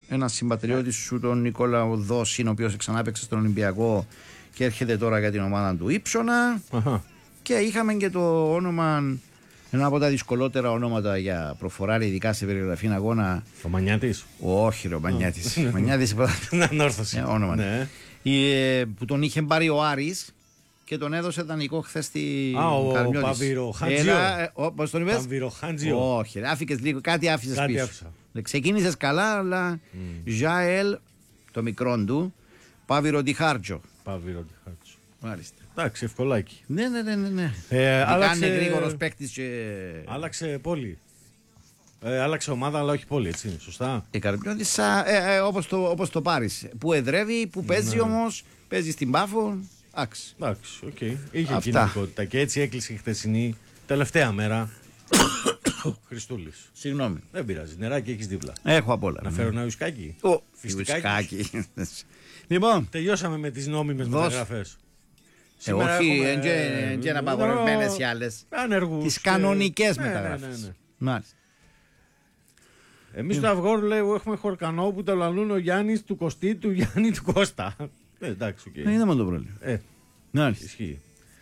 ένα συμπατριώτη σου, τον Νικόλα Δόση, ο οποίος ξανά έπαιξε στον Ολυμπιακό και έρχεται τώρα για την ομάδα του Ήψονα. Και είχαμε και το όνομα, ένα από τα δυσκολότερα ονόματα για προφορά, ειδικά σε περιγραφή αγώνα. Ο Μανιάτης. Όχι, ρε, ο Μανιάτης. Ο Μανιάτης ανόρθωση. Όνομα. Ναι. Που τον είχε πάρει ο Άρης και τον έδωσε δανεικό χθες στη Καρμιώτης. Ο Παβυροχάντζιο. Πώς τον είπες? Παβυροχάντζιο. Όχι, άφηκες λίγο, κάτι άφησες πίσω. Ξεκίνησες καλά, αλλά Ζαέλ, το μικρόν του, Παβυροντιχάρτζο. Παβυροντιχάρτζο. Μάλιστα. Εντάξει, ευκολάκι. Ναι. Άλλαξε γρήγορος παίκτης και... Άλλαξε πόλη. Άλλαξε ομάδα, αλλά όχι πόλη, έτσι, σωστά. Η Καρμιώτης, όπως το πάρεις. Που εδρεύει, που παίζει όμως, παίζει στην Πάφο. Εντάξει, οκ. Είχε κινητικότητα και έτσι έκλεισε η χθεσινή τελευταία μέρα. Χριστούλης. Συγγνώμη. Δεν πειράζει, νεράκι έχεις δίπλα. Έχω απ' όλα. Να φέρω ένα ουσκάκι. Φιστικάκι. Λοιπόν, τελειώσαμε με τις νόμιμες μεταγραφές. Όχι, δεν είναι απαγορευμένες οι άλλες. Τις κανονικές μεταγραφές. Μάλιστα. Εμείς στο Αυγό έχουμε χορκανό που το λαλούν ο Γιάννης του Κωστή του Γιάννη του Κώστα. Εντάξει, οκ. Δεν είδαμε το πρόβλημα. Ισχύει.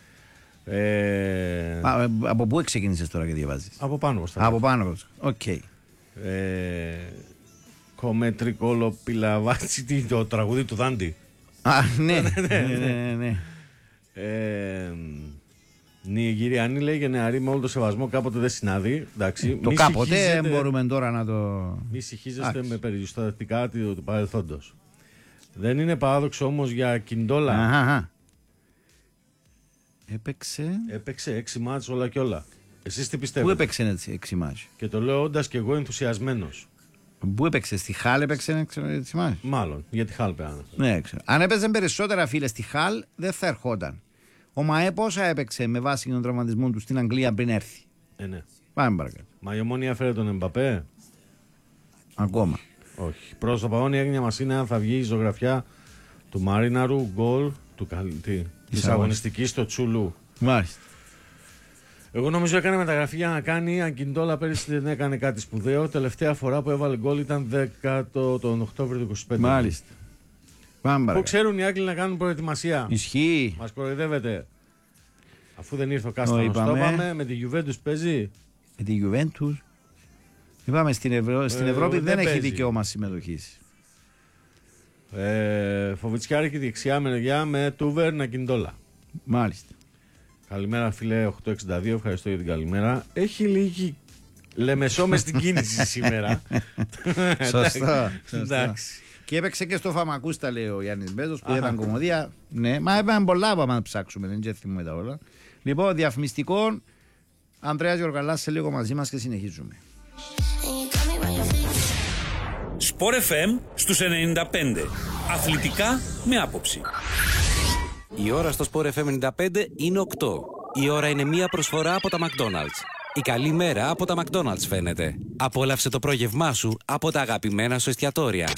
Από πού ξεκίνησες τώρα και διαβάζεις? Από πάνω. Από πάνω. Οκ. Κομετρικόλο πιλαβάτσι, το τραγούδι του Δάντη. Ναι. Νιγηριανή λέει για νεαρή με όλο το σεβασμό, κάποτε δεν συνάδει. Το κάποτε μπορούμε τώρα να το... Μη συγχύζεστε με περιστατικά του παρελθόντος. Δεν είναι παράδοξο όμως για Κιντόλα. Έπαιξε 6 μάτς όλα και όλα. Εσείς τι πιστεύετε? Πού έπαιξε έτσι 6 μάτς? Και το λέω όντας και εγώ ενθουσιασμένος. Πού έπαιξε, στη Χάλ έπαιξε 6 μάτς? Μάλλον, για τη Χάλ πέρα. Ναι, ξέρω. Αν έπαιζε περισσότερα, φίλε, στη Χάλ δεν θα ερχόταν. Ο ΜΑΕ πόσα έπαιξε με βάση τον τραυματισμό του στην Αγγλία πριν έρθει? Ναι. Πάμε παρακάτω. Μα η Ομόνια φέρε τον Εμπαπέ? Ακόμα. Όχι. Προς το παρόν η έγνοια μας είναι αν θα βγει η ζωγραφιά του Μαρίναρου γκολ της αγωνιστικής στο Τσούλου. Μάλιστα. Εγώ νομίζω έκανε μεταγραφή για να κάνει. Αν Κιντόλα πέρυσι δεν έκανε κάτι σπουδαίο. Τελευταία φορά που έβαλε γκολ ήταν 10 τον Οκτώβριο του 25. Μάλιστα. Πού ξέρουν οι Άγγλοι να κάνουν προετοιμασία? Ισχύει. Μας κοροϊδεύετε. Αφού δεν ήρθε ο Κάστανος, το είπαμε. Με τη Γιουβέντους παίζει. Με τη Γιουβέντους. Είπαμε στην Ευρώπη δεν έχει δικαίωμα συμμετοχής. Φοβιτσιάρικη δεξιά μεριά με Τούβερ Κιντόλα. Μάλιστα. Καλημέρα φίλε 862, ευχαριστώ για την καλημέρα. Έχει λίγη λεμεσό μες στην κίνηση σήμερα. Σωστό. Και έπαιξε και στο Φαμακούστα, λέει ο Γιάννης Μπέζος, που ήταν κομμωδία. Ναι, μα έπαιρναν πολλά από να ψάξουμε, δεν θυμούμε τα όλα. Λοιπόν, διαφημιστικό, Ανδρέας Γιοργαλάς σε λίγο μαζί μας και συνεχίζουμε. Sport FM στους 95. Αθλητικά με άποψη. Η ώρα στο Sport FM 95 είναι 8. Η ώρα είναι μία προσφορά από τα McDonald's. Η καλή μέρα από τα McDonald's φαίνεται. Απόλαυσε το πρόγευμά σου από τα αγαπημένα σου εστιατόρια.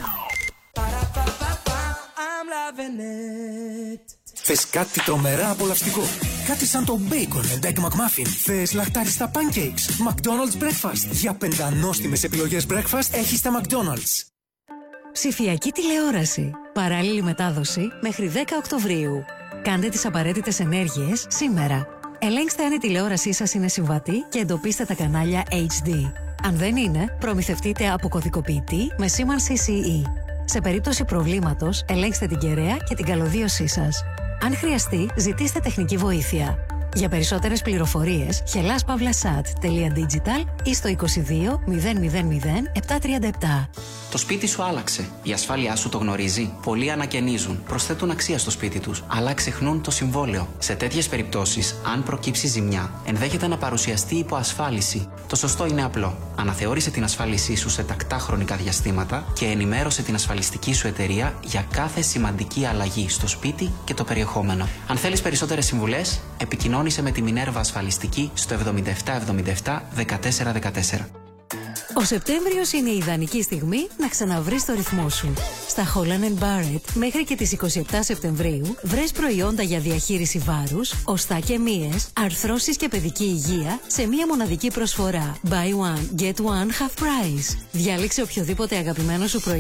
Θες κάτι τρομερά απολαυστικό? Κάτι σαν το bacon and egg McMuffin? Θες λαχτάριστα pancakes? McDonald's Breakfast. Για πεντανόστιμες επιλογές breakfast έχεις στα McDonald's. Ψηφιακή τηλεόραση. Παράλληλη μετάδοση μέχρι 10 Οκτωβρίου. Κάντε τις απαραίτητες ενέργειες σήμερα. Ελέγξτε αν η τηλεόρασή σας είναι συμβατή και εντοπίστε τα κανάλια HD. Αν δεν είναι, προμηθευτείτε από κωδικοποιητή με σήμανση CE. Σε περίπτωση προβλήματος, ελέγξτε την κεραία και την καλωδίωσή σας. Αν χρειαστεί, ζητήστε τεχνική βοήθεια. Για περισσότερες πληροφορίες, hellas-pavlasat.digital ή στο 22 000 737. Το σπίτι σου άλλαξε. Η ασφάλειά σου το γνωρίζει. Πολλοί ανακαινίζουν, προσθέτουν αξία στο σπίτι τους, αλλά ξεχνούν το συμβόλαιο. Σε τέτοιες περιπτώσεις, αν προκύψει ζημιά, ενδέχεται να παρουσιαστεί υποασφάλιση. Το σωστό είναι απλό. Αναθεώρησε την ασφάλισή σου σε τακτά χρονικά διαστήματα και ενημέρωσε την ασφαλιστική σου εταιρεία για κάθε σημαντική αλλαγή στο σπίτι και το περιεχόμενο. Αν θέλεις περισσότερες συμβουλές, επικοινώνησε με τη Μινέρβα Ασφαλιστική στο 7777 1414. Ο Σεπτέμβριος είναι η ιδανική στιγμή να ξαναβρεις το ρυθμό σου. Στα Holland & Barrett μέχρι και τις 27 Σεπτεμβρίου βρες προϊόντα για διαχείριση βάρους, οστά και μύες, αρθρώσεις και παιδική υγεία σε μία μοναδική προσφορά. Buy one, get one, half price. Διάλεξε οποιοδήποτε αγαπημένο σου προϊόν